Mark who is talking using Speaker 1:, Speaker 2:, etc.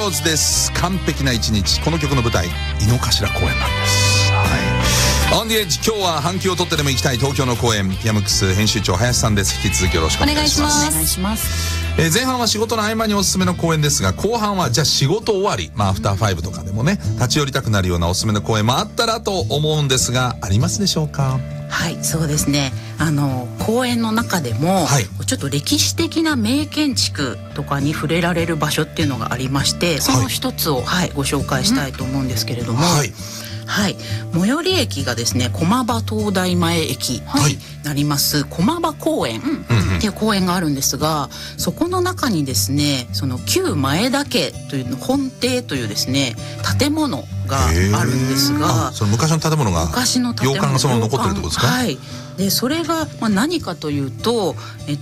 Speaker 1: ローズです。完璧な一日。この曲の舞台井の頭公園なんです。はい。オンディエッジ、今日は半休を取ってでも行きたい東京の公演、ヤムクス編集長林さんです。引き続きよろしくお願いします。
Speaker 2: お願いします。
Speaker 1: 前半は仕事の合間におすすめの公演ですが、後半はじゃあ仕事終わり、アフターファイブとかでもね、立ち寄りたくなるようなおすすめの公演もあったらと思うんですが、ありますでしょうか？
Speaker 2: はい、そうですね。公園の中でも、はい、ちょっと歴史的な名建築とかに触れられる場所っていうのがありまして、その一つを、ご紹介したいと思うんですけれども、はい、最寄り駅がですね、駒場東大前駅になります、駒場公園っていう公園があるんですが、そこの中にですね、その旧前田家というの本邸というですね建物があるんですが、
Speaker 1: その昔の建物が、洋館がそのまま残ってるってことですか？
Speaker 2: はい。でそれが何かというと、